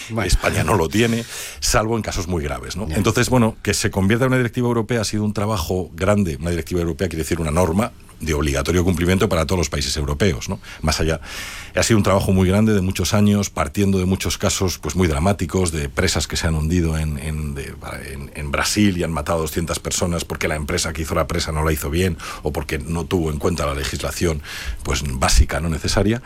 Bueno. España no lo tiene, salvo en casos muy graves, ¿no? Entonces, bueno, que se convierta en una directiva europea ha sido un trabajo grande. Una directiva europea quiere decir una norma de obligatorio cumplimiento para todos los países europeos, ¿no? Más allá, ha sido un trabajo muy grande de muchos años, partiendo de muchos casos pues muy dramáticos, de presas que se han hundido en Brasil y han matado a 200 personas porque la empresa que hizo la presa no la hizo bien o porque no tuvo en cuenta la legislación pues básica, no necesaria.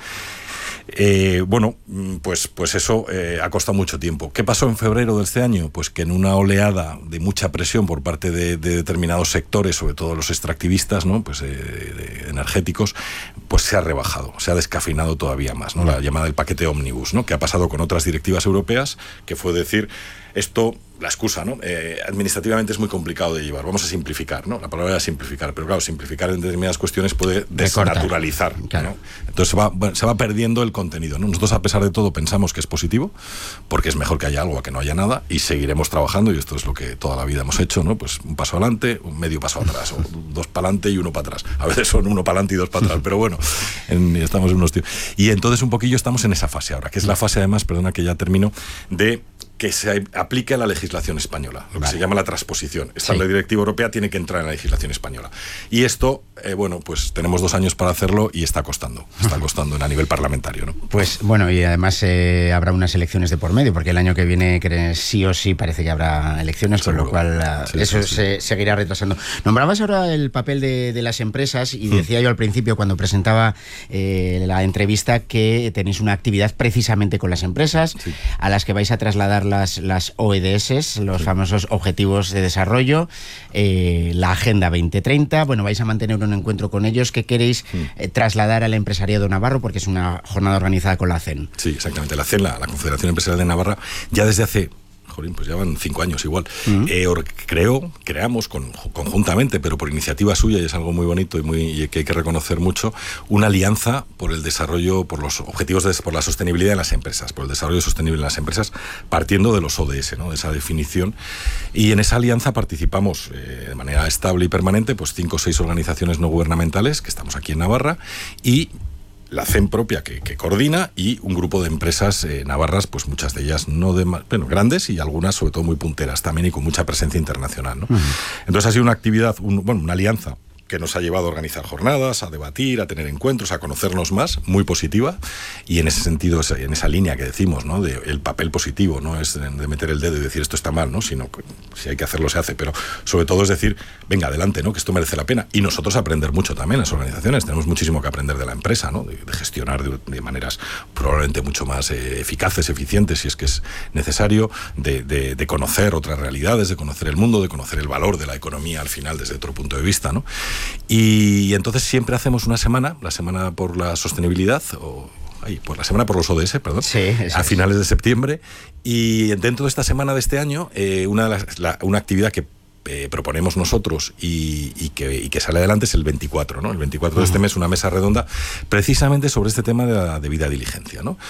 Bueno, pues eso ha costado mucho tiempo. ¿Qué pasó en febrero de este año? Pues que en una oleada de mucha presión por parte de determinados sectores, sobre todo los extractivistas, ¿no? Pues energéticos, pues se ha rebajado, se ha descafeinado todavía más, ¿no? La llamada del paquete ómnibus, ¿no? Que ha pasado con otras directivas europeas, que fue decir, esto, la excusa, ¿no? Administrativamente es muy complicado de llevar, vamos a simplificar, ¿no? La palabra es simplificar, pero claro, simplificar en determinadas cuestiones puede desnaturalizar, claro, ¿no? Entonces se va perdiendo el contenido, ¿no? Nosotros, a pesar de todo, pensamos que es positivo, porque es mejor que haya algo a que no haya nada, y seguiremos trabajando, y esto es lo que toda la vida hemos hecho, ¿no? Pues un paso adelante, un medio paso atrás, o dos para adelante y uno para atrás. A veces son uno para adelante y dos para atrás, pero bueno, estamos en unos tiempos. Y entonces un poquillo estamos en esa fase ahora, que es la fase, además, perdona que ya termino, de que se aplique a la legislación española, lo que se llama la transposición. La directiva europea tiene que entrar en la legislación española. Y esto, bueno, pues tenemos 2 años para hacerlo y está costando a nivel parlamentario, ¿no? Pues bueno, y además habrá unas elecciones de por medio, porque el año que viene sí o sí parece que habrá elecciones, con lo cual eso se seguirá retrasando. Nombrabas ahora el papel de las empresas y decía yo al principio, cuando presentaba la entrevista, que tenéis una actividad precisamente con las empresas, a las que vais a trasladar las OEDS, los famosos Objetivos de Desarrollo, la Agenda 2030. Bueno, vais a mantener un encuentro con ellos. ¿Qué queréis trasladar al empresariado navarro? Porque es una jornada organizada con la CEN. Sí, exactamente. La CEN, la Confederación Empresarial de Navarra, ya desde hace... pues ya van 5 años igual. Creamos conjuntamente, pero por iniciativa suya, y es algo muy bonito y que hay que reconocer mucho, una alianza por el desarrollo, por los objetivos, por la sostenibilidad en las empresas, por el desarrollo sostenible en las empresas, partiendo de los ODS, ¿no? De esa definición. Y en esa alianza participamos de manera estable y permanente, pues 5 o 6 organizaciones no gubernamentales, que estamos aquí en Navarra, y la CEN propia que coordina, y un grupo de empresas navarras, pues muchas de ellas grandes, y algunas sobre todo muy punteras también, y con mucha presencia internacional, ¿no? Entonces ha sido una actividad, una alianza que nos ha llevado a organizar jornadas, a debatir, a tener encuentros, a conocernos más, muy positiva, y en ese sentido, en esa línea que decimos, ¿no? De el papel positivo, no es de meter el dedo y decir esto está mal, ¿no? Sino que si hay que hacerlo se hace, pero sobre todo es decir, venga, adelante, ¿no? Que esto merece la pena, y nosotros aprender mucho también, las organizaciones, tenemos muchísimo que aprender de la empresa, ¿no? De gestionar de maneras probablemente mucho más eficaces, eficientes, si es que es necesario, de conocer otras realidades, de conocer el mundo, de conocer el valor de la economía al final desde otro punto de vista, ¿no? Y entonces siempre hacemos una semana, la semana por la sostenibilidad, pues la semana por los ODS, perdón, a finales de septiembre, y dentro de esta semana de este año, una actividad que proponemos nosotros y que sale adelante es el 24, ¿no? El 24 de este mes, una mesa redonda precisamente sobre este tema de la debida diligencia, ¿no?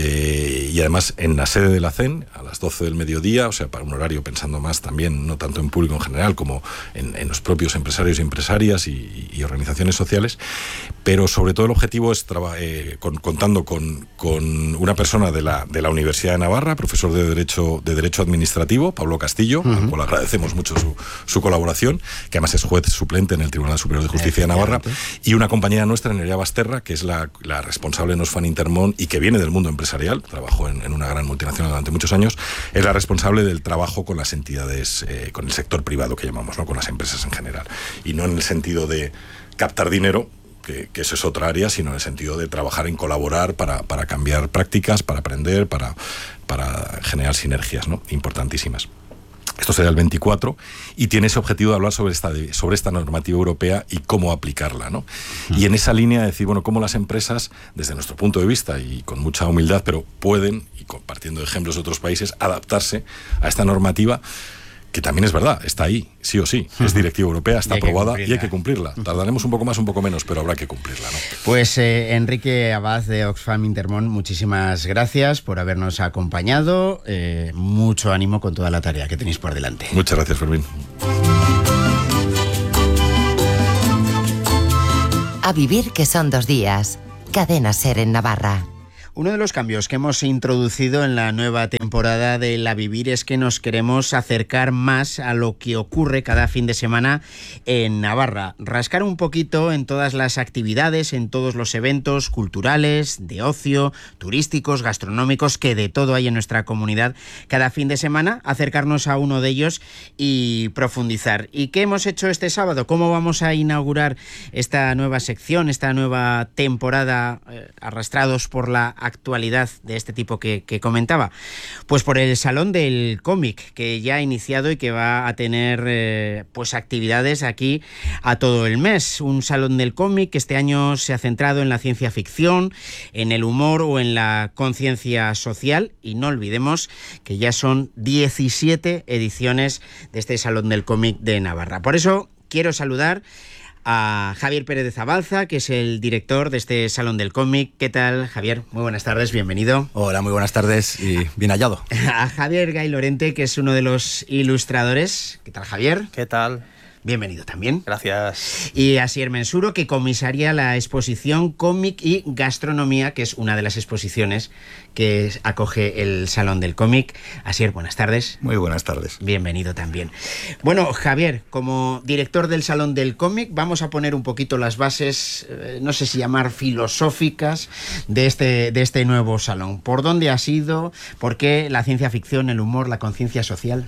Y además en la sede de la CEN, a las 12 del mediodía, o sea, para un horario pensando más también, no tanto en público en general, como en los propios empresarios y empresarias y organizaciones sociales, pero sobre todo el objetivo es contando con una persona de la Universidad de Navarra, profesor de Derecho Administrativo, Pablo Castillo, al cual agradecemos mucho su colaboración, que además es juez suplente en el Tribunal Superior de Justicia de Navarra, y una compañera nuestra, Nerea Basterra, que es la responsable en Oxfam Intermón y que viene del mundo empresarial, trabajó en una gran multinacional durante muchos años, es la responsable del trabajo con las entidades, con el sector privado que llamamos, ¿no? Con las empresas en general, y no en el sentido de captar dinero, que eso es otra área, sino en el sentido de trabajar en colaborar para cambiar prácticas, para aprender, para generar sinergias, ¿no? Importantísimas. Esto será el 24 y tiene ese objetivo de hablar sobre esta normativa europea y cómo aplicarla, ¿no? Y en esa línea decir, bueno, cómo las empresas, desde nuestro punto de vista y con mucha humildad, pero pueden, y compartiendo ejemplos de otros países, adaptarse a esta normativa, que también es verdad, está ahí, sí o sí, es directiva europea, está aprobada y hay que cumplirla. Tardaremos un poco más, un poco menos, pero habrá que cumplirla, ¿no? Pues Enrique Abad de Oxfam Intermón, muchísimas gracias por habernos acompañado, mucho ánimo con toda la tarea que tenéis por delante. Muchas gracias, Fermín. A vivir que son 2 días. Cadena SER en Navarra. Uno de los cambios que hemos introducido en la nueva temporada de La Vivir es que nos queremos acercar más a lo que ocurre cada fin de semana en Navarra. Rascar un poquito en todas las actividades, en todos los eventos culturales, de ocio, turísticos, gastronómicos, que de todo hay en nuestra comunidad cada fin de semana, acercarnos a uno de ellos y profundizar. ¿Y qué hemos hecho este sábado? ¿Cómo vamos a inaugurar esta nueva sección, esta nueva temporada, arrastrados por la actualidad de este tipo que comentaba? Pues por el Salón del Cómic, que ya ha iniciado y que va a tener pues actividades aquí a todo el mes. Un Salón del Cómic que este año se ha centrado en la ciencia ficción, en el humor o en la conciencia social, y no olvidemos que ya son 17 ediciones de este Salón del Cómic de Navarra. Por eso quiero saludar a Javier Pérez de Zabalza, que es el director de este Salón del Cómic. ¿Qué tal, Javier? Muy buenas tardes, bienvenido. Hola, muy buenas tardes y bien hallado. A Javier Gay Lorente, que es uno de los ilustradores. ¿Qué tal, Javier? ¿Qué tal? Bienvenido también. Gracias. Y a Asier Mensuro, que comisaría la exposición Cómic y Gastronomía, que es una de las exposiciones que acoge el Salón del Cómic. Asier, buenas tardes. Muy buenas tardes. Bienvenido también. Bueno, Javier, como director del Salón del Cómic, vamos a poner un poquito las bases, no sé si llamar filosóficas, de este nuevo salón. ¿Por dónde ha sido? ¿Por qué la ciencia ficción, el humor, la conciencia social?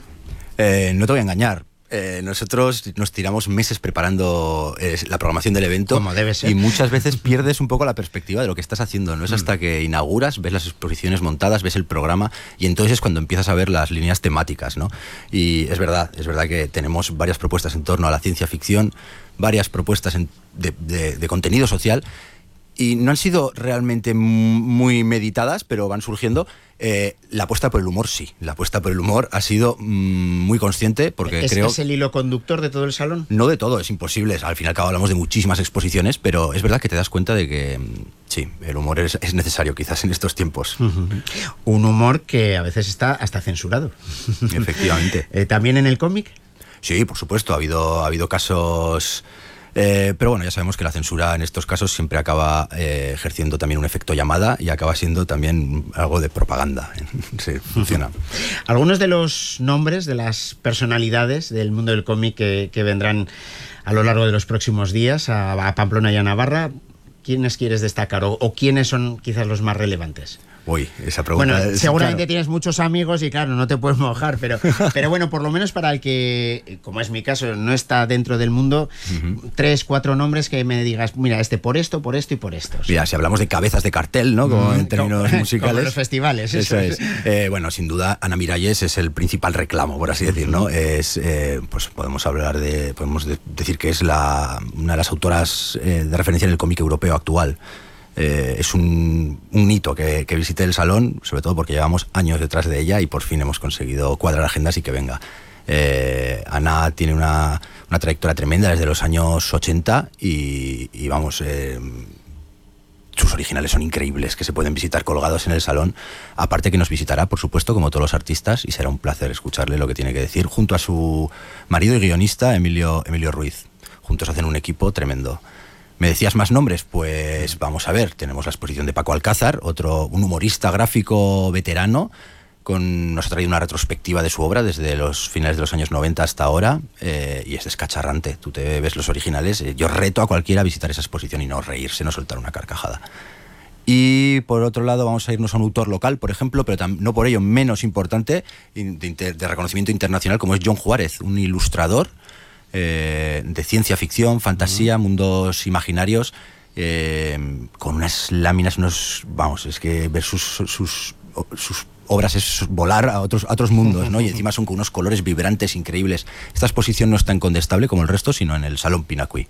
No te voy a engañar. Nosotros nos tiramos meses preparando la programación del evento. Como debe ser. Y muchas veces pierdes un poco la perspectiva de lo que estás haciendo. No es hasta que inauguras, ves las exposiciones montadas, ves el programa y entonces es cuando empiezas a ver las líneas temáticas, ¿no? Y es verdad que tenemos varias propuestas en torno a la ciencia ficción, varias propuestas de contenido social. Y no han sido realmente muy meditadas, pero van surgiendo. La apuesta por el humor sí. La apuesta por el humor ha sido muy consciente porque creo... ¿Es el hilo conductor de todo el salón? No de todo, es imposible. Al fin y al cabo hablamos de muchísimas exposiciones, pero es verdad que te das cuenta de que sí, el humor es necesario quizás en estos tiempos. Un humor que a veces está hasta censurado. Efectivamente. ¿También en el cómic? Sí, por supuesto. Ha habido casos... pero bueno, ya sabemos que la censura en estos casos siempre acaba ejerciendo también un efecto llamada y acaba siendo también algo de propaganda. Sí, funciona. Algunos de los nombres de las personalidades del mundo del cómic que vendrán a lo largo de los próximos días a Pamplona y a Navarra, ¿quiénes quieres destacar o quiénes son quizás los más relevantes? Uy, esa pregunta. Bueno, seguramente claro. Tienes muchos amigos y claro, no te puedes mojar, pero bueno, por lo menos para el que, como es mi caso, no está dentro del mundo, 3, 4 nombres que me digas, mira, por esto y por esto. Mira, si hablamos de cabezas de cartel, ¿no? Como en términos musicales. Como los festivales, eso es. Bueno, sin duda, Ana Miralles es el principal reclamo, por así decir, ¿no? Pues podemos decir que es una de las autoras de referencia en el cómic europeo actual. Es un hito que visite el salón, sobre todo porque llevamos años detrás de ella y por fin hemos conseguido cuadrar agendas y que venga. Ana tiene una trayectoria tremenda desde los años 80 y vamos, sus originales son increíbles, que se pueden visitar colgados en el salón. Aparte que nos visitará, por supuesto, como todos los artistas, y será un placer escucharle lo que tiene que decir, junto a su marido y guionista, Emilio Ruiz. Juntos hacen un equipo tremendo. ¿Me decías más nombres? Pues vamos a ver, tenemos la exposición de Paco Alcázar, un humorista gráfico veterano, nos ha traído una retrospectiva de su obra desde los finales de los años 90 hasta ahora, y es descacharrante. Tú te ves los originales, yo reto a cualquiera a visitar esa exposición y no reírse, no soltar una carcajada. Y por otro lado vamos a irnos a un autor local, por ejemplo, pero no por ello menos importante, de reconocimiento internacional, como es John Juárez, un ilustrador de ciencia ficción, fantasía, mundos imaginarios, con unas láminas, es que ver sus obras es volar a otros mundos, ¿no? Y encima son con unos colores vibrantes increíbles. Esta exposición no es tan condestable como el resto, sino en el Salón Pinacuí.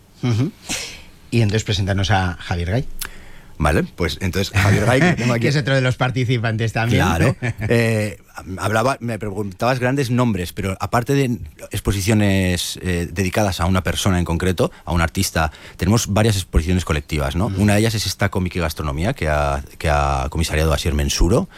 Y entonces presentarnos a Javier Gay. Vale, pues entonces Javier Gay, que tengo aquí. Que es otro de los participantes también. Claro. Me preguntabas grandes nombres, pero aparte de exposiciones dedicadas a una persona en concreto, a un artista, tenemos varias exposiciones colectivas, ¿no? Una de ellas es esta Cómic y Gastronomía que ha comisariado Asier Mensuro.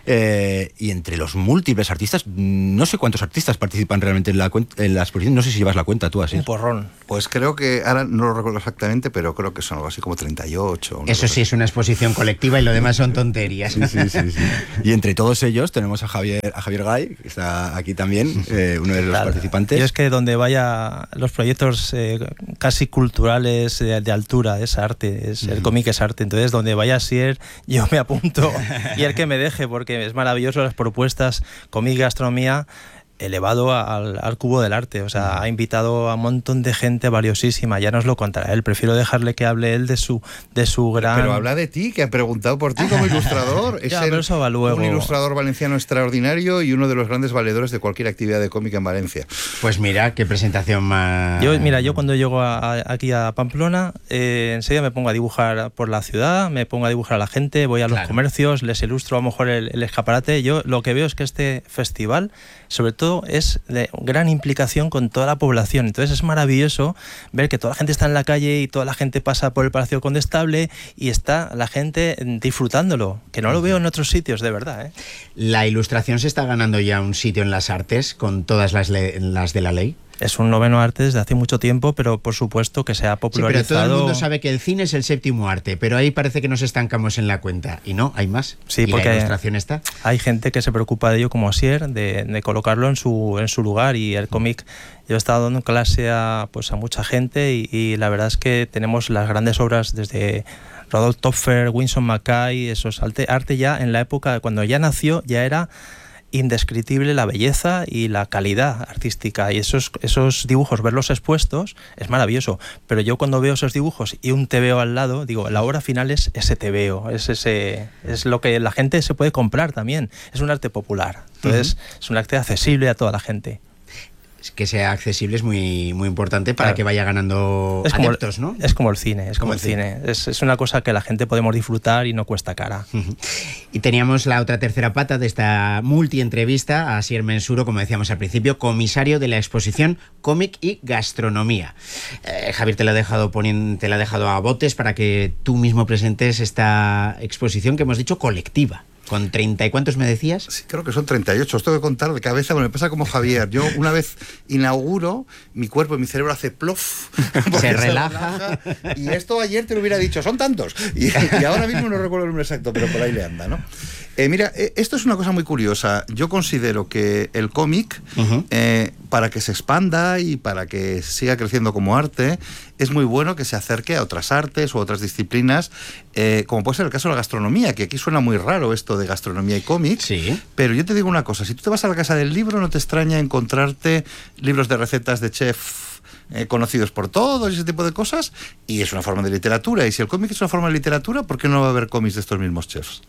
Y entre los múltiples artistas, no sé cuántos artistas participan realmente en la exposición, no sé si llevas la cuenta tú así. Un porrón. Pues creo que, ahora no lo recuerdo exactamente, pero creo que son algo así como 38. Eso sí es una exposición colectiva y lo demás son tonterías. Sí. Y entre todos ellos tenemos a Javier Gay, que está aquí también, uno de los participantes. Yo es que donde vaya los proyectos casi culturales de altura, es arte, el cómic es arte, entonces donde vaya Asier yo me apunto y el que me deje, porque es maravilloso las propuestas, cómic, gastronomía, elevado al cubo del arte. O sea, ha invitado a un montón de gente valiosísima. Ya nos lo contará él. Prefiero dejarle que hable él de su gran... Pero habla de ti, que han preguntado por ti como ilustrador. Es un ilustrador valenciano extraordinario y uno de los grandes valedores de cualquier actividad de cómic en Valencia. Pues mira, qué presentación más... Yo cuando llego aquí a Pamplona, enseguida me pongo a dibujar por la ciudad, me pongo a dibujar a la gente, voy a los comercios, les ilustro a lo mejor el escaparate. Yo lo que veo es que este festival, sobre todo, es de gran implicación con toda la población. Entonces es maravilloso ver que toda la gente está en la calle y toda la gente pasa por el Palacio Condestable y está la gente disfrutándolo, que no lo veo en otros sitios, de verdad, ¿eh? La ilustración se está ganando ya un sitio en las artes con todas las de la ley. Es un noveno arte desde hace mucho tiempo, pero por supuesto que se ha popularizado. Sí, pero todo el mundo sabe que el cine es el séptimo arte, pero ahí parece que nos estancamos en la cuenta. Y no, hay más. Sí, ¿y porque la ilustración está? Hay gente que se preocupa de ello, como Asier, de colocarlo en su lugar. Y el cómic, yo he estado dando clase a mucha gente y la verdad es que tenemos las grandes obras desde Rodolphe Töpffer, Winsor McCay, esos arte ya en la época, cuando ya nació, ya era indescriptible la belleza y la calidad artística, y esos dibujos, verlos expuestos es maravilloso, pero yo cuando veo esos dibujos y un TVO al lado, digo, la obra final es ese TVO, es lo que la gente se puede comprar también, es un arte popular, entonces es un arte accesible a toda la gente. Que sea accesible es muy, muy importante para que vaya ganando adeptos, ¿no? Es como el cine, es una cosa que la gente podemos disfrutar y no cuesta cara. Y teníamos la otra tercera pata de esta multi-entrevista a Asier Mensuro, como decíamos al principio, comisario de la exposición Cómic y Gastronomía. Javier te la ha dejado a botes para que tú mismo presentes esta exposición que hemos dicho colectiva. ¿Con 30 y cuántos me decías? Sí, creo que son 38. Os tengo que contar de cabeza, bueno, me pasa como Javier. Yo una vez inauguro, mi cuerpo y mi cerebro hace plof. Se relaja. Y esto ayer te lo hubiera dicho, son tantos. Y ahora mismo no recuerdo el número exacto, pero por ahí le anda, ¿no? Mira, esto es una cosa muy curiosa. Yo considero que el cómic, para que se expanda y para que siga creciendo como arte, es muy bueno que se acerque a otras artes o otras disciplinas, como puede ser el caso de la gastronomía, que aquí suena muy raro esto de gastronomía y cómic, sí. Pero yo te digo una cosa, si tú te vas a la Casa del Libro, no te extraña encontrarte libros de recetas de chef conocidos por todos y ese tipo de cosas, y es una forma de literatura, y si el cómic es una forma de literatura, ¿por qué no va a haber cómics de estos mismos chefs?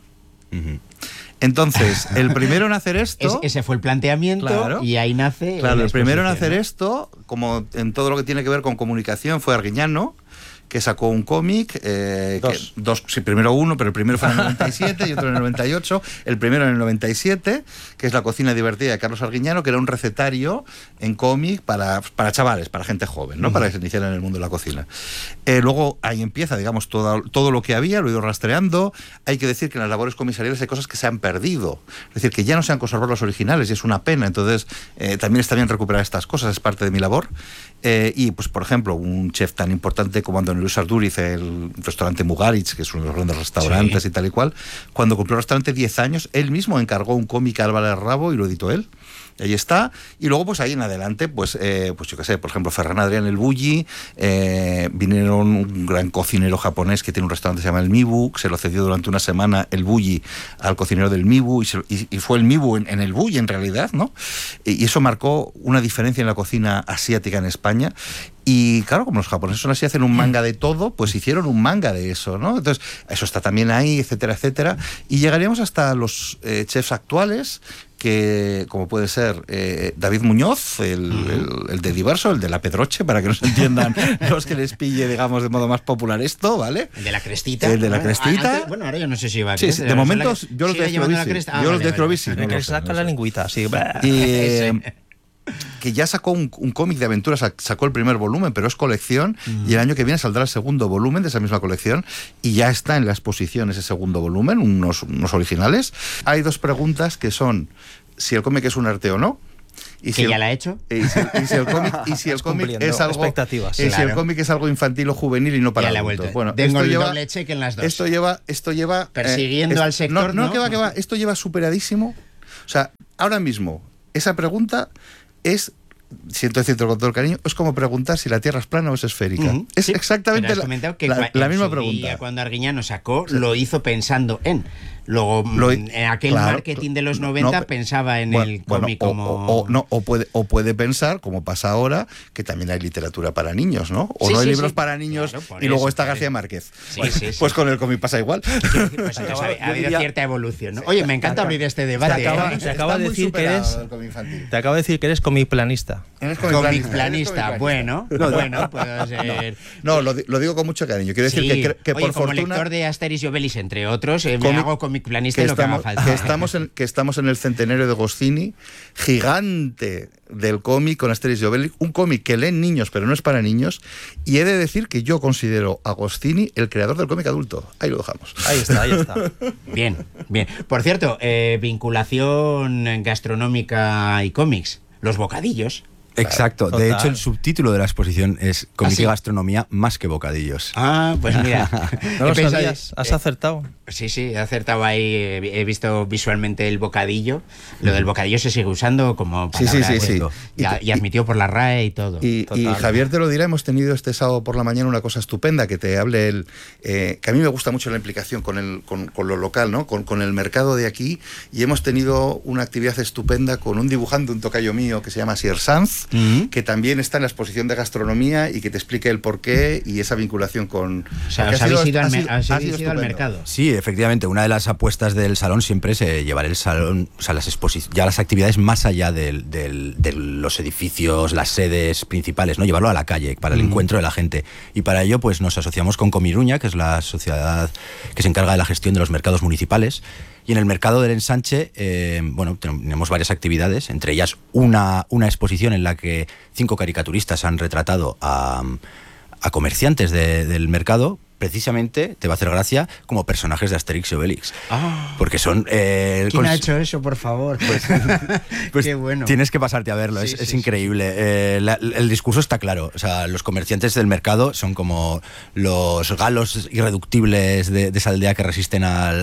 Entonces, el primero en hacer esto... Ese fue el planteamiento, claro, y ahí nace... Claro, el primero en hacer esto, como en todo lo que tiene que ver con comunicación, fue Arguiñano, que sacó un cómic, primero uno, pero el primero fue en el 97 y otro en el 98, el primero en el 97, que es La cocina divertida de Carlos Arguiñano, que era un recetario en cómic para chavales, para gente joven, ¿no? Para que se iniciaran en el mundo de la cocina. Luego ahí empieza, digamos, todo lo que había, lo he ido rastreando. Hay que decir que en las labores comisariales hay cosas que se han perdido, es decir, que ya no se han conservado los originales y es una pena, entonces también está bien recuperar estas cosas, es parte de mi labor. Y pues por ejemplo, un chef tan importante como Antonio Luis Arduriz, el restaurante Mugaritz, que es uno de los grandes restaurantes, sí, y tal y cual, cuando cumplió el restaurante 10 años, él mismo encargó un cómic a Álvarez Rabo y lo editó él. Ahí está, y luego pues ahí en adelante pues yo qué sé, por ejemplo Ferran Adrià el Bulli, vinieron un gran cocinero japonés que tiene un restaurante que se llama el Mibu, que se lo cedió durante una semana el Bulli al cocinero del Mibu, y fue el Mibu en el Bulli en realidad, ¿no? Y eso marcó una diferencia en la cocina asiática en España. Y claro, como los japoneses son así, hacen un manga de todo, pues hicieron un manga de eso, ¿no? Entonces, eso está también ahí, etcétera, etcétera. Y llegaríamos hasta los chefs actuales, que como puede ser David Muñoz, el de Diverso, el de la Pedroche, para que nos entiendan los que les pille, digamos, de modo más popular esto, ¿vale? El de la crestita. El de la crestita. Bueno, ahora yo no sé si va a sí, de momento yo los de Crovisi. Yo los de Crovisi. Que saca la lingüita, sí. que ya sacó un cómic de aventuras, sacó el primer volumen, pero es colección, y el año que viene saldrá el segundo volumen de esa misma colección, y ya está en la exposición ese segundo volumen, unos originales. Hay dos preguntas que son si el cómic es un arte o no. Y si ya la ha hecho. Y si el cómic es algo expectativas. Si el cómic es algo infantil o juvenil y no para adultos. Bueno, tengo el doble cheque en las dos. Esto lleva persiguiendo al sector. No, que va. Esto lleva superadísimo. O sea, ahora mismo esa pregunta es, siento decirlo con todo el cariño, es como preguntar si la Tierra es plana o es esférica. Es exactamente la misma pregunta. Cuando Arguiñano sacó, lo hizo pensando en. Luego, en aquel marketing de los 90 pensaba en el cómic como... O puede pensar, como pasa ahora, que también hay literatura para niños, ¿no? O no hay libros para niños, claro, y luego está García Márquez. Pues con el cómic pasa igual. Pues ha habido cierta evolución, ¿no? Oye, me encanta abrir este debate. Te acabo de decir que eres comicplanista. Comicplanista, bueno, puede ser... No, lo digo con mucho cariño. Quiero decir que por como fortuna... lector de Asterix y Obelix, entre otros, me hago comicplanista y lo que haga falta. Que estamos en el centenario de Goscinny, gigante del cómic con Asterix y Obelix, un cómic que leen niños pero no es para niños, y he de decir que yo considero a Goscinny el creador del cómic adulto. Ahí lo dejamos. Ahí está. Bien. Por cierto, vinculación gastronómica y cómics, los bocadillos. Exacto. Total. De hecho, el subtítulo de la exposición es Cómic y gastronomía más que bocadillos. Pues mira. ¿No lo sabías? ¿Has acertado? Sí, he acertado ahí. He visto visualmente el bocadillo. Lo del bocadillo se sigue usando como palabra. Sí. Y admitido por la RAE y todo. Y Javier te lo dirá, hemos tenido este sábado por la mañana una cosa estupenda, que te hable que a mí me gusta mucho la implicación con lo local, ¿no? Con el mercado de aquí, y hemos tenido una actividad estupenda con un dibujante, un tocayo mío, que se llama Sier Sanz, que también está en la exposición de gastronomía y que te explique el porqué y esa vinculación con... O sea, os habéis ido al mercado. Sí, efectivamente, una de las apuestas del salón siempre es llevar el salón, o sea, las actividades más allá de los edificios, las sedes principales, ¿no? Llevarlo a la calle para el encuentro de la gente. Y para ello, pues nos asociamos con Comiruña, que es la sociedad que se encarga de la gestión de los mercados municipales. Y en el mercado del Ensanche, tenemos varias actividades, entre ellas una exposición en la que 5 caricaturistas han retratado a comerciantes del mercado, precisamente, te va a hacer gracia, como personajes de Asterix y Obelix. Porque son... ¿Quién ha hecho eso, por favor? Pues qué bueno. Tienes que pasarte a verlo, es increíble. El discurso está claro. O sea, los comerciantes del mercado son como los galos irreductibles de esa aldea que resisten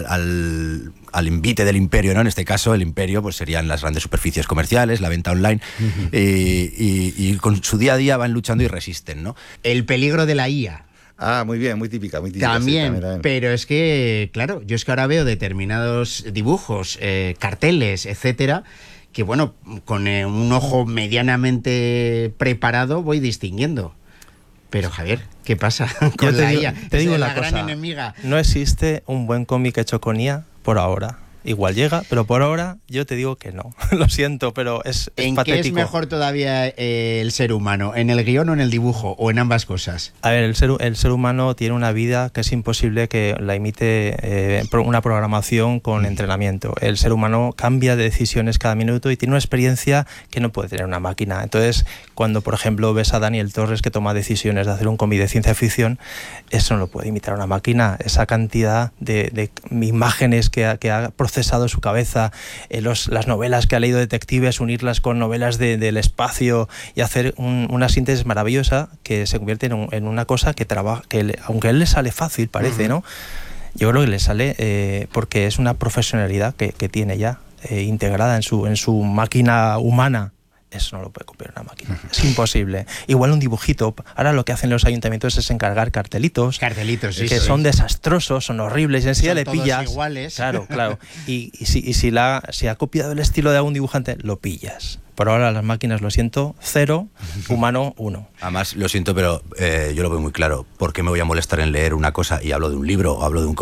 al invite del imperio, ¿no? En este caso, el imperio pues serían las grandes superficies comerciales, la venta online, y con su día a día van luchando y resisten, ¿no? El peligro de la IA. Muy bien, muy típica. También, pero es que, claro, yo es que ahora veo determinados dibujos, carteles, etcétera, que bueno, con un ojo medianamente preparado voy distinguiendo. Pero Javier, ¿qué pasa con la IA? Te digo la gran cosa, enemiga. No existe un buen cómic hecho con IA por ahora. Igual llega, pero por ahora yo te digo que no. Lo siento, pero es ¿En patético. qué es mejor todavía el ser humano? ¿En el guión o en el dibujo? ¿O en ambas cosas? A ver, el ser humano tiene una vida que es imposible que la imite una programación con entrenamiento. El ser humano cambia de decisiones cada minuto y tiene una experiencia que no puede tener una máquina. Entonces, cuando por ejemplo ves a Daniel Torres que toma decisiones de hacer un cómic de ciencia ficción, eso no lo puede imitar una máquina. Esa cantidad de imágenes que ha procesado su cabeza, las novelas que ha leído detectives, unirlas con novelas del espacio y hacer una síntesis maravillosa que se convierte en una cosa que trabaja, aunque a él le sale fácil, parece, ¿no? Yo creo que le sale porque es una profesionalidad que tiene ya integrada en su máquina humana. Eso no lo puede copiar una máquina. Es imposible. Igual un dibujito. Ahora lo que hacen los ayuntamientos es encargar cartelitos. Sí, que son desastrosos, son horribles. Y enseguida le pillas. Todos iguales. Claro. Y si ha copiado el estilo de algún dibujante, lo pillas. Por ahora las máquinas, lo siento, 0, humano 1. Además, lo siento, pero yo lo veo muy claro. ¿Por qué me voy a molestar en leer una cosa y hablo de un libro o hablo de un cómic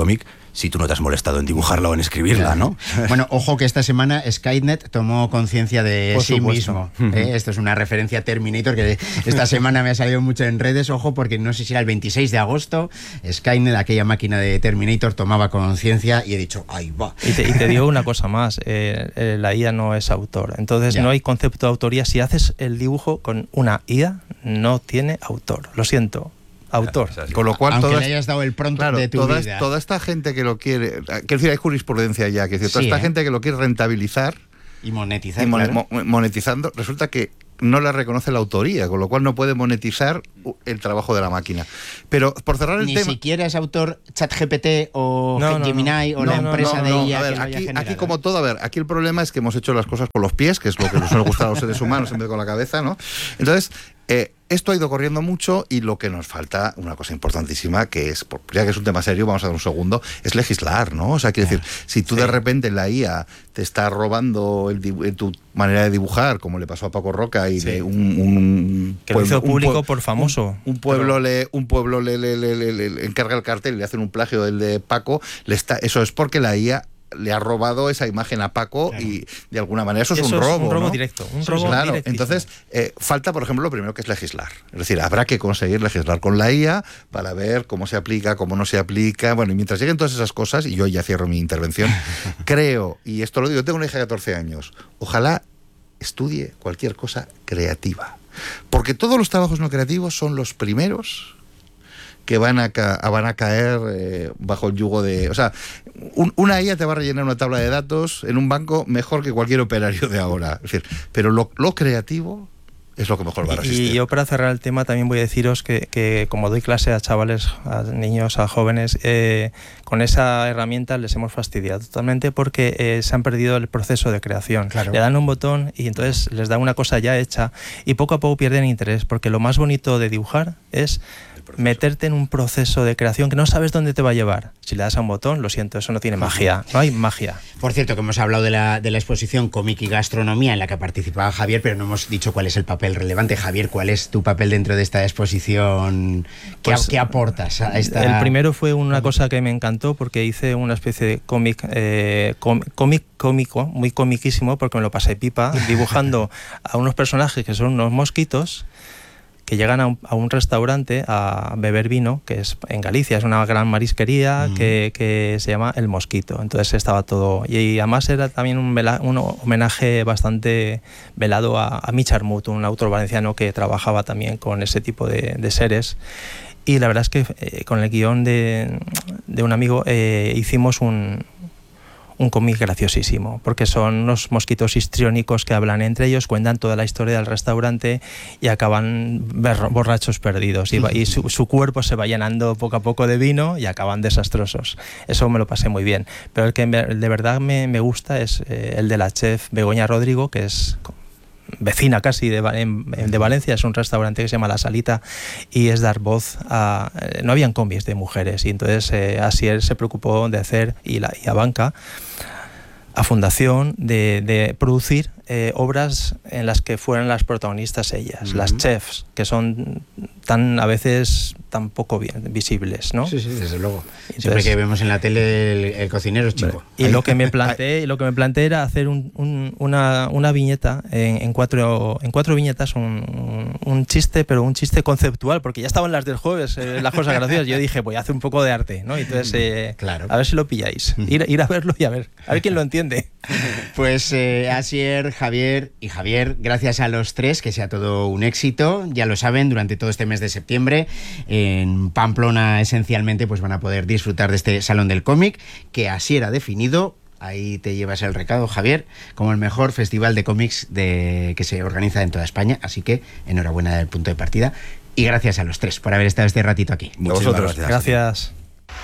si tú no te has molestado en dibujarla o en escribirla, ¿no? Bueno, ojo que esta semana Skynet tomó conciencia de sí mismo. Esto es una referencia a Terminator que esta semana me ha salido mucho en redes. Ojo, porque no sé si era el 26 de agosto, Skynet, aquella máquina de Terminator, tomaba conciencia y he dicho, ahí va. Y te digo una cosa más, la IA no es autor, entonces no hay concepto de autoría. Si haces el dibujo con una IA, no tiene autor, lo siento. Autor. Con lo cual, aunque le hayas dado el pronto de tu vida. Toda esta gente que lo quiere, que decir, hay jurisprudencia ya, que decir, toda esta gente que lo quiere rentabilizar y monetizar, monetizando, resulta que no le reconoce la autoría, con lo cual no puede monetizar el trabajo de la máquina. Pero por cerrar el tema, ni siquiera es autor ChatGPT o Gemini o la empresa de ella. A ver, aquí como todo, aquí el problema es que hemos hecho las cosas con los pies, que es lo que nos suele gustar a los seres humanos en vez de con la cabeza, ¿no? Entonces, esto ha ido corriendo mucho y lo que nos falta, una cosa importantísima, que es, ya que es un tema serio, vamos a dar un segundo, es legislar, ¿no? O sea, quiero decir, si tú de repente la IA te está robando tu manera de dibujar, como le pasó a Paco Roca y de que lo hizo público por famoso. Un pueblo le encarga el cartel y le hacen un plagio del de Paco, eso es porque la IA le ha robado esa imagen a Paco y de alguna manera eso es un robo. Un robo, ¿no? Directo. Claro, entonces falta, por ejemplo, lo primero que es legislar. Es decir, habrá que conseguir legislar con la IA para ver cómo se aplica, cómo no se aplica. Bueno, y mientras lleguen todas esas cosas, y yo ya cierro mi intervención, creo, y esto lo digo, yo tengo una hija de 14 años, ojalá estudie cualquier cosa creativa. Porque todos los trabajos no creativos son los primeros que van a caer bajo el yugo de... O sea, una IA te va a rellenar una tabla de datos en un banco mejor que cualquier operario de ahora. Es decir, pero lo creativo es lo que mejor va a resistir. Y yo, para cerrar el tema, también voy a deciros que como doy clase a chavales, a niños, a jóvenes, con esa herramienta les hemos fastidiado totalmente porque se han perdido el proceso de creación. Claro. Le dan un botón y entonces les da una cosa ya hecha y poco a poco pierden interés, porque lo más bonito de dibujar es meterte en un proceso de creación que no sabes dónde te va a llevar. Si le das a un botón, lo siento, eso no tiene magia, no hay magia. Por cierto, que hemos hablado de la exposición Cómic y Gastronomía en la que participaba Javier, pero no hemos dicho cuál es el papel relevante. Javier, ¿cuál es tu papel dentro de esta exposición? ¿Qué aportas a esta...? El primero fue una cosa que me encantó porque hice una especie de cómic cómico, muy comiquísimo, porque me lo pasé pipa, dibujando a unos personajes que son unos mosquitos que llegan a un restaurante a beber vino, que es en Galicia, es una gran marisquería que se llama El Mosquito. Entonces estaba todo... Y además era también un homenaje bastante velado a Mich Armut, un autor valenciano que trabajaba también con ese tipo de seres. Y la verdad es que con el guión de un amigo hicimos un cómic graciosísimo, porque son unos mosquitos histriónicos que hablan entre ellos, cuentan toda la historia del restaurante y acaban borrachos perdidos y su cuerpo se va llenando poco a poco de vino y acaban desastrosos. Eso me lo pasé muy bien, pero el que de verdad me gusta es el de la chef Begoña Rodrigo, que es vecina casi de Valencia, es un restaurante que se llama La Salita y es dar voz a... No habían combis de mujeres y entonces Asier se preocupó de hacer, y a Banca, a Fundación, de producir obras en las que fueran las protagonistas ellas, las chefs, que son a veces tan poco visibles, ¿no? Sí, desde luego. Entonces, siempre que vemos en la tele el cocinero es chico. Y lo que me planteé era hacer una viñeta en cuatro viñetas, un chiste, pero un chiste conceptual, porque ya estaban las del jueves, las cosas graciosas. Yo dije, voy a hacer un poco de arte, ¿no? Entonces, claro, a ver si lo pilláis. Ir a verlo y a ver quién lo entiende. Pues Asier, Javier, gracias a los tres, que sea todo un éxito. Ya lo saben, durante todo este mes de septiembre en Pamplona esencialmente pues van a poder disfrutar de este Salón del Cómic que Asier ha definido, ahí te llevas el recado, Javier, como el mejor festival de cómics que se organiza en toda España, así que enhorabuena del punto de partida y gracias a los tres por haber estado este ratito aquí. Muchísimas gracias.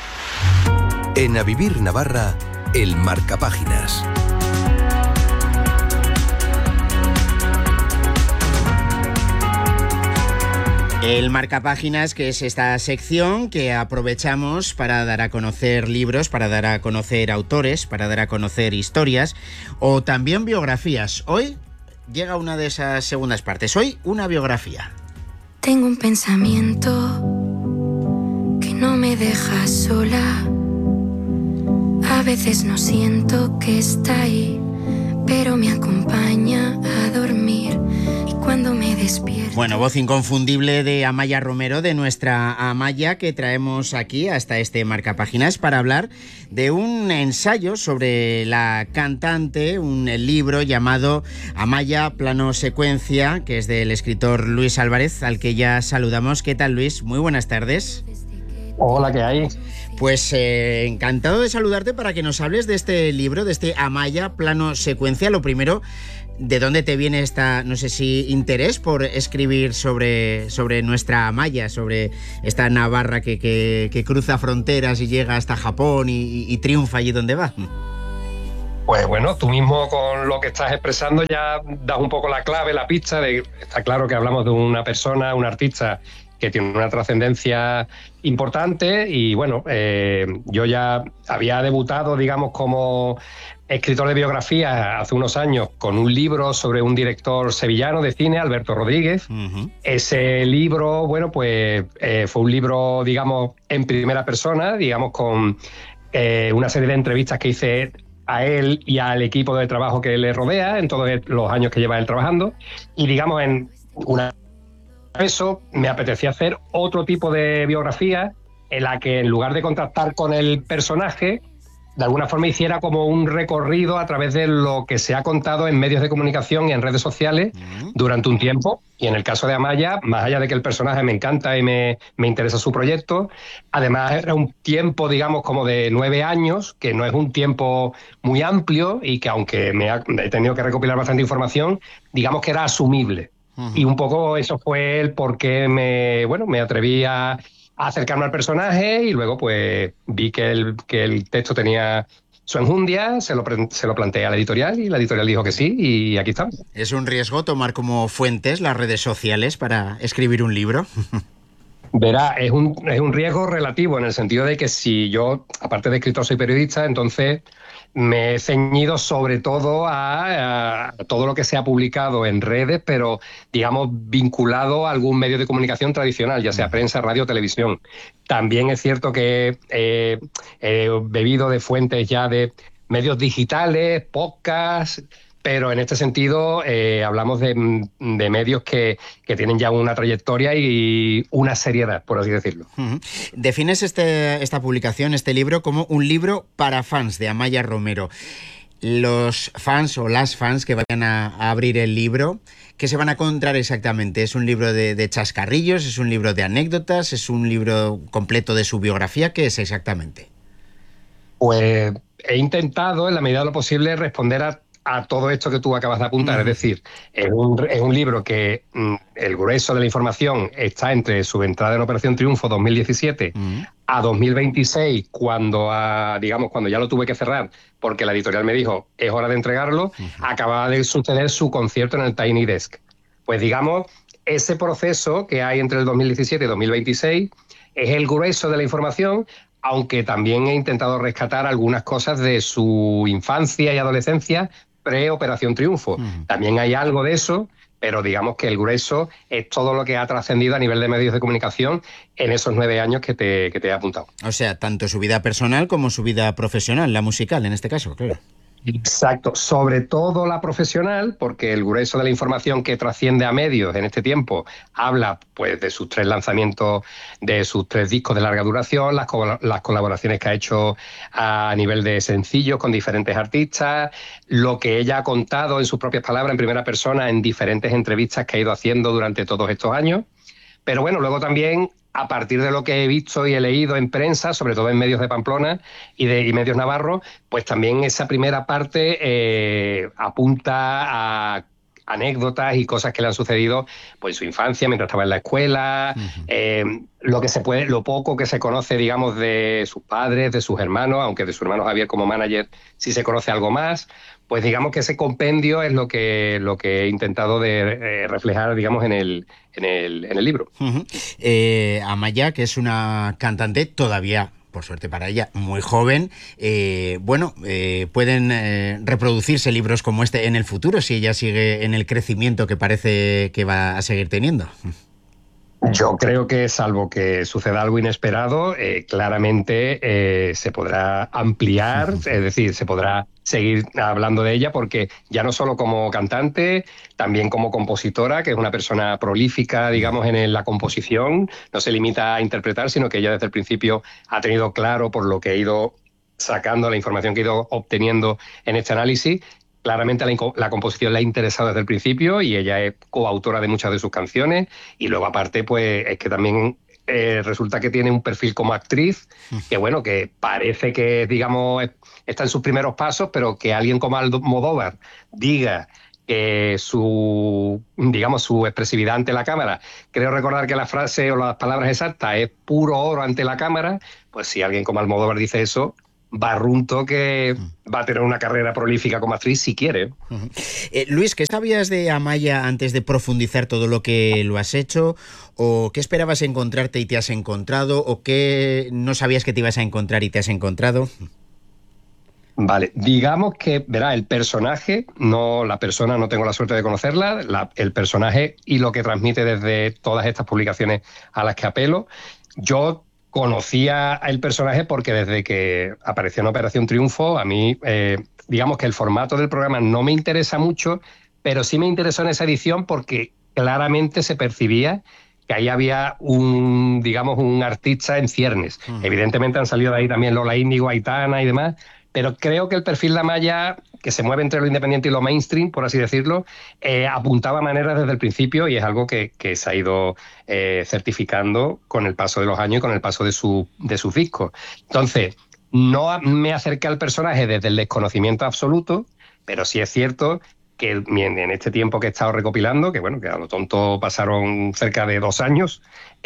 En A Vivir Navarra, el Marcapáginas. El Marcapáginas, que es esta sección que aprovechamos para dar a conocer libros, para dar a conocer autores, para dar a conocer historias o también biografías. Hoy llega una de esas segundas partes. Hoy una biografía. Tengo un pensamiento que no me deja sola. A veces no siento que está ahí, pero me acompaña a dormir y cuando me despierto... Bueno, voz inconfundible de Amaya Romero, de nuestra Amaya, que traemos aquí hasta este Marcapáginas para hablar de un ensayo sobre la cantante, el libro llamado Amaya Plano Secuencia, que es del escritor Luis Álvarez, al que ya saludamos. ¿Qué tal, Luis? Muy buenas tardes. Hola, ¿qué hay? Pues encantado de saludarte para que nos hables de este libro, de este Amaya Plano Secuencia. Lo primero, ¿de dónde te viene esta, no sé si, interés por escribir sobre nuestra Amaya, sobre esta Navarra que cruza fronteras y llega hasta Japón y triunfa allí donde va? Pues bueno, tú mismo con lo que estás expresando ya das un poco la clave, la pista. Está claro que hablamos de una persona, un artista que tiene una trascendencia importante y bueno, yo ya había debutado, digamos, como escritor de biografía hace unos años con un libro sobre un director sevillano de cine, Alberto Rodríguez. Uh-huh. Ese libro, bueno, pues fue un libro, digamos, en primera persona, digamos, con una serie de entrevistas que hice a él y al equipo de trabajo que le rodea en todos los años que lleva él trabajando. Y digamos, en eso me apetecía hacer otro tipo de biografía en la que, en lugar de contactar con el personaje, de alguna forma hiciera como un recorrido a través de lo que se ha contado en medios de comunicación y en redes sociales durante un tiempo. Y en el caso de Amaya, más allá de que el personaje me encanta y me interesa su proyecto, además era un tiempo, digamos, como de 9 años, que no es un tiempo muy amplio y que, aunque he tenido que recopilar bastante información, digamos que era asumible. Uh-huh. Y un poco eso fue el por qué me atreví a acercarme al personaje y luego pues vi que el texto tenía su enjundia, se lo planteé a la editorial y la editorial dijo que sí y aquí estamos. ¿Es un riesgo tomar como fuentes las redes sociales para escribir un libro? Verá, es un riesgo relativo en el sentido de que si yo, aparte de escritor, soy periodista, entonces me he ceñido sobre todo a todo lo que se ha publicado en redes, pero digamos vinculado a algún medio de comunicación tradicional, ya sea prensa, radio, televisión. También es cierto que he bebido de fuentes ya de medios digitales, podcasts, pero en este sentido hablamos de medios que tienen ya una trayectoria y una seriedad, por así decirlo. Uh-huh. Defines esta publicación, este libro, como un libro para fans de Amaya Romero. Los fans o las fans que vayan a abrir el libro, ¿qué se van a encontrar exactamente? ¿Es un libro de chascarrillos? ¿Es un libro de anécdotas? ¿Es un libro completo de su biografía? ¿Qué es exactamente? Pues he intentado, en la medida de lo posible, responder a todo esto que tú acabas de apuntar. Es decir, es un libro que el grueso de la información está entre su entrada en Operación Triunfo 2017 a 2026, cuando ya lo tuve que cerrar, porque la editorial me dijo, es hora de entregarlo, acababa de suceder su concierto en el Tiny Desk. Pues digamos, ese proceso que hay entre el 2017 y 2026 es el grueso de la información, aunque también he intentado rescatar algunas cosas de su infancia y adolescencia pre-Operación Triunfo. También hay algo de eso, pero digamos que el grueso es todo lo que ha trascendido a nivel de medios de comunicación en esos 9 años que te he apuntado. O sea, tanto su vida personal como su vida profesional, la musical en este caso, claro. Exacto, sobre todo la profesional, porque el grueso de la información que trasciende a medios en este tiempo habla pues de sus 3 lanzamientos, de sus 3 discos de larga duración, las colaboraciones que ha hecho a nivel de sencillos con diferentes artistas, lo que ella ha contado en sus propias palabras, en primera persona, en diferentes entrevistas que ha ido haciendo durante todos estos años. Pero bueno, luego también, a partir de lo que he visto y he leído en prensa, sobre todo en medios de Pamplona y medios navarros, pues también esa primera parte apunta a anécdotas y cosas que le han sucedido pues en su infancia, mientras estaba en la escuela, lo poco que se conoce, digamos, de sus padres, de sus hermanos, aunque de su hermano Javier como manager sí se conoce algo más. Pues digamos que ese compendio es lo que he intentado de reflejar, digamos, en el libro. Uh-huh. Amaya, que es una cantante todavía, por suerte para ella, muy joven, pueden reproducirse libros como este en el futuro si ella sigue en el crecimiento que parece que va a seguir teniendo. Yo creo que, salvo que suceda algo inesperado, claramente se podrá ampliar, es decir, se podrá seguir hablando de ella, porque ya no solo como cantante, también como compositora, que es una persona prolífica, digamos, en la composición, no se limita a interpretar, sino que ella desde el principio ha tenido claro, por lo que he ido sacando, la información que he ido obteniendo en este análisis. Claramente la composición le ha interesado desde el principio y ella es coautora de muchas de sus canciones, y luego aparte pues es que también resulta que tiene un perfil como actriz que bueno, que parece que digamos está en sus primeros pasos, pero que alguien como Almodóvar diga que su expresividad ante la cámara, creo recordar que la frase o las palabras exactas es puro oro ante la cámara, pues si alguien como Almodóvar dice eso, barrunto que va a tener una carrera prolífica como actriz si quiere. Luis, ¿qué sabías de Amaya antes de profundizar todo lo que lo has hecho? ¿O qué esperabas encontrarte y te has encontrado? ¿O qué no sabías que te ibas a encontrar y te has encontrado? Vale, digamos que, verá, el personaje, no la persona, no tengo la suerte de conocerla, el personaje y lo que transmite desde todas estas publicaciones a las que apelo. Yo conocía el personaje porque desde que apareció en Operación Triunfo, a mí, digamos que el formato del programa no me interesa mucho, pero sí me interesó en esa edición porque claramente se percibía que ahí había un artista en ciernes. Evidentemente han salido de ahí también Lola Índigo, Aitana y demás, pero creo que el perfil de Amaya, que se mueve entre lo independiente y lo mainstream, por así decirlo, apuntaba maneras desde el principio, y es algo que se ha ido certificando con el paso de los años y con el paso de sus discos. Entonces, no me acerqué al personaje desde el desconocimiento absoluto, pero sí es cierto que en este tiempo que he estado recopilando, que bueno, que a lo tonto pasaron cerca de 2 años,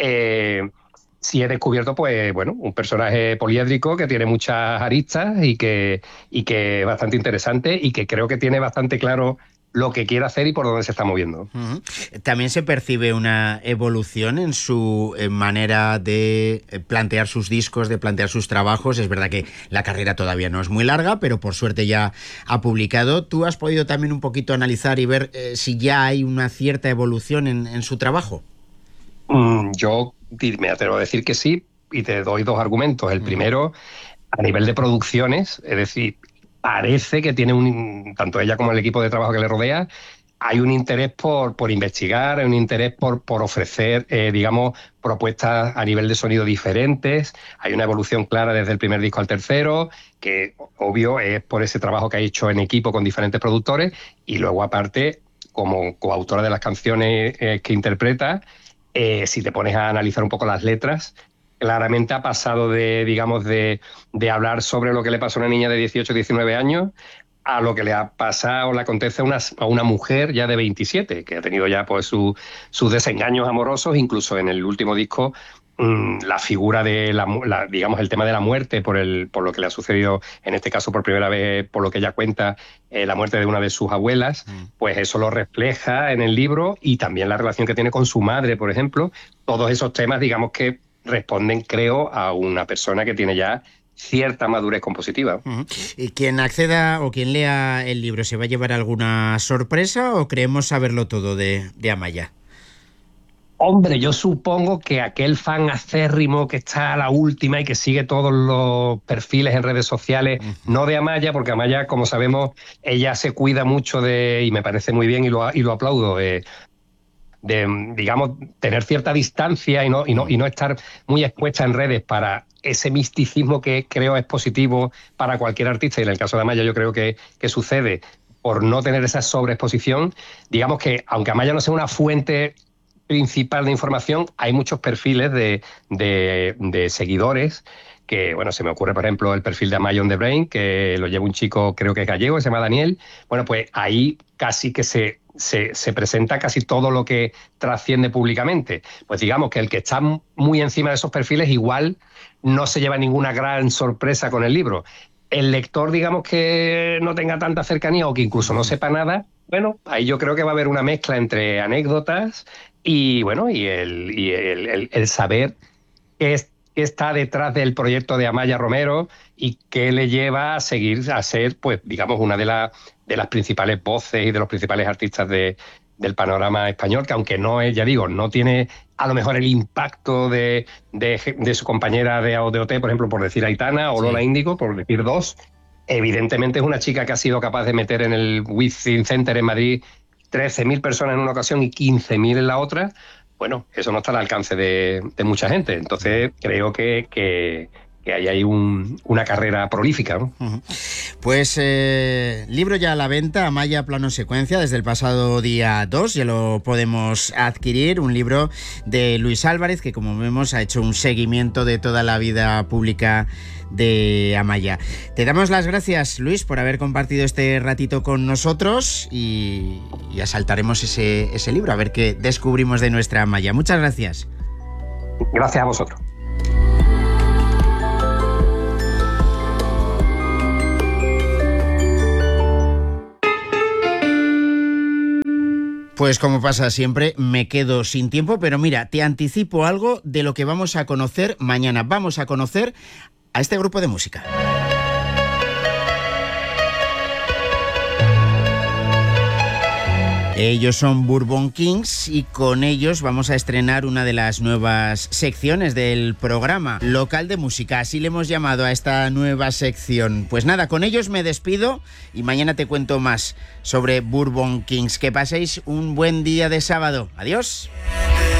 sí he descubierto, pues bueno, un personaje poliédrico que tiene muchas aristas y que es bastante interesante y que creo que tiene bastante claro lo que quiere hacer y por dónde se está moviendo. También se percibe una evolución en su manera de plantear sus discos, de plantear sus trabajos. Es verdad que la carrera todavía no es muy larga, pero por suerte ya ha publicado. ¿Tú has podido también un poquito analizar y ver si ya hay una cierta evolución en su trabajo? Yo me atrevo a decir que sí, y te doy 2 argumentos. El primero, a nivel de producciones, es decir, parece que tiene tanto ella como el equipo de trabajo que le rodea, hay un interés por investigar, hay un interés por ofrecer, digamos, propuestas a nivel de sonido diferentes. Hay una evolución clara desde el primer disco al tercero, que obvio es por ese trabajo que ha hecho en equipo con diferentes productores, y luego aparte, como coautora de las canciones que interpreta, si te pones a analizar un poco las letras, claramente ha pasado de hablar sobre lo que le pasó a una niña de 18 o 19 años a lo que le ha pasado, le acontece a una mujer ya de 27, que ha tenido ya pues sus desengaños amorosos. Incluso en el último disco, la figura de digamos, el tema de la muerte por lo que le ha sucedido, en este caso por primera vez, por lo que ella cuenta, la muerte de una de sus abuelas, pues eso lo refleja en el libro, y también la relación que tiene con su madre, por ejemplo. Todos esos temas, digamos, que responden, creo, a una persona que tiene ya cierta madurez compositiva. ¿Y quien acceda o quien lea el libro se va a llevar alguna sorpresa o creemos saberlo todo de Amaya? Hombre, yo supongo que aquel fan acérrimo que está a la última y que sigue todos los perfiles en redes sociales, no de Amaya, porque Amaya, como sabemos, ella se cuida mucho y me parece muy bien y lo aplaudo, de digamos, tener cierta distancia y no estar muy expuesta en redes para ese misticismo que creo es positivo para cualquier artista, y en el caso de Amaya yo creo que sucede por no tener esa sobreexposición. Digamos que, aunque Amaya no sea una fuente principal de información, hay muchos perfiles de seguidores que, bueno, se me ocurre, por ejemplo, el perfil de Amaya on the Brain, que lo lleva un chico, creo que es gallego, se llama Daniel. Bueno, pues ahí casi que se presenta casi todo lo que trasciende públicamente. Pues digamos que el que está muy encima de esos perfiles igual no se lleva ninguna gran sorpresa con el libro. El lector, digamos, que no tenga tanta cercanía o que incluso no sepa nada, bueno, ahí yo creo que va a haber una mezcla entre anécdotas y, bueno, y el saber qué está detrás del proyecto de Amaya Romero y qué le lleva a seguir a ser, pues, digamos, una de las principales voces y de los principales artistas de del panorama español, que aunque no es, ya digo, no tiene a lo mejor el impacto de su compañera de OT, por ejemplo, por decir Aitana, o Lola Índigo, por decir dos. Evidentemente es una chica que ha sido capaz de meter en el Within Center en Madrid 13.000 personas en una ocasión y 15.000 en la otra. Bueno, eso no está al alcance de mucha gente. Entonces creo que hay ahí una carrera prolífica, ¿no? Pues libro ya a la venta, Amaya Plano Secuencia, desde el pasado día 2, ya lo podemos adquirir, un libro de Luis Álvarez, que como vemos ha hecho un seguimiento de toda la vida pública de Amaya. Te damos las gracias, Luis, por haber compartido este ratito con nosotros y asaltaremos ese libro, a ver qué descubrimos de nuestra Amaya. Muchas gracias. Gracias a vosotros. Pues como pasa siempre, me quedo sin tiempo, pero mira, te anticipo algo de lo que vamos a conocer mañana. Vamos a conocer a este grupo de música. Ellos son Bourbon Kings y con ellos vamos a estrenar una de las nuevas secciones del programa, Local de Música. Así le hemos llamado a esta nueva sección. Pues nada, con ellos me despido y mañana te cuento más sobre Bourbon Kings. Que paséis un buen día de sábado. Adiós.